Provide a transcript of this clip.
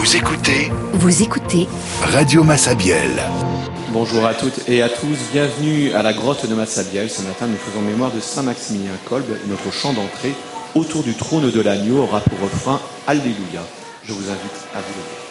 Vous écoutez Radio Massabielle. Bonjour à toutes et à tous, bienvenue à la grotte de Massabielle. Ce matin, nous faisons mémoire de Saint-Maximilien Kolbe. Notre chant d'entrée autour du trône de l'agneau aura pour refrain Alléluia. Je vous invite à vous lever.